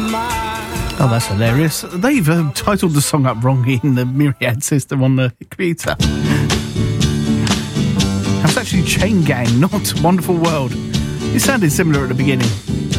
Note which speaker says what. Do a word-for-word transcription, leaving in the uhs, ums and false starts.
Speaker 1: Oh, that's hilarious. They've uh, titled the song up wrongly in the Myriad system on the computer. That was actually Chain Gang, not Wonderful World. It sounded similar at the beginning.